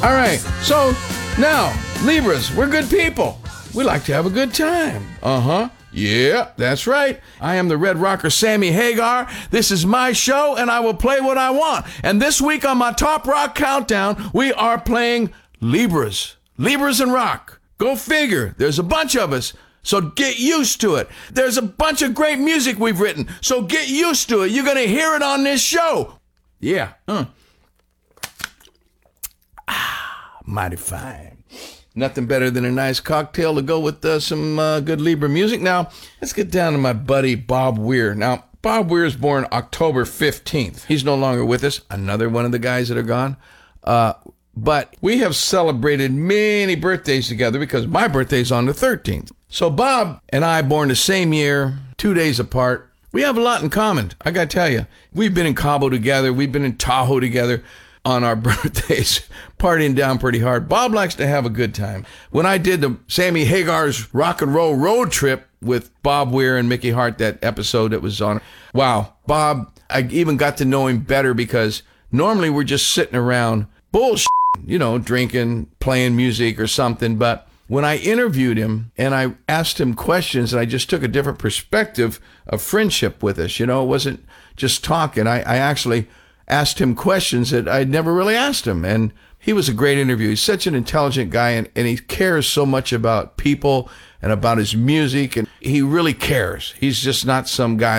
All right, so now, Libras, we're good people. We like to have a good time. Yeah, that's right. I am the Red Rocker Sammy Hagar. This is my show, and I will play what I want. And this week on my Top Rock Countdown, we are playing Libras. Libras and rock. Go figure. There's a bunch of us, so get used to it. There's a bunch of great music we've written, so get used to it. You're going to hear it on this show. Yeah. Mighty fine. Nothing better than a nice cocktail to go with some good Libra music. Now, let's get down to my buddy Bob Weir. Now, Bob Weir is born October 15th. He's no longer with us. Another one of the guys that are gone. But we have celebrated many birthdays together because my birthday's on the 13th. So Bob and I, born the same year, 2 days apart. We have a lot in common, I got to tell you. We've been in Cabo together. We've been in Tahoe together on our birthdays, partying down pretty hard. Bob likes to have a good time. When I did the Sammy Hagar's rock and roll road trip with Bob Weir and Mickey Hart, that episode that was on, wow, Bob, I even got to know him better because normally we're just sitting around bullshit, drinking, playing music or something. But when I interviewed him and I asked him questions and I just took a different perspective of friendship with us, it wasn't just talking. I actually asked him questions that I'd never really asked him. And he was a great interview. He's such an intelligent guy, and he cares so much about people and about his music. And he really cares. He's just not some guy